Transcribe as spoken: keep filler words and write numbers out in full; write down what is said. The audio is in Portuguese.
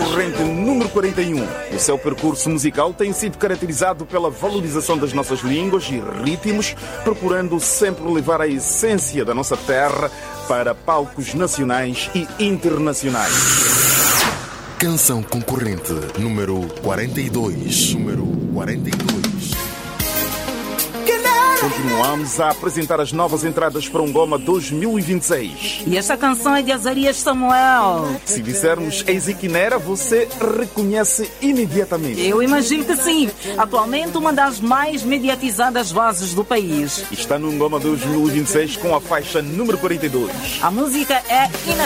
Concorrente número quarenta e um. O seu percurso musical tem sido caracterizado pela valorização das nossas línguas e ritmos, procurando sempre levar a essência da nossa terra para palcos nacionais e internacionais. Canção concorrente número quarenta e dois. Número quarenta e dois. Continuamos a apresentar as novas entradas para um Ngoma dois mil e vinte e seis. E esta canção é de Azarias Samuel. Se dissermos Ezequinera, você reconhece imediatamente. Eu imagino que sim. Atualmente uma das mais mediatizadas vozes do país. Está no Ngoma dois mil e vinte e seis com a faixa número quarenta e dois. A música é Inacreditável.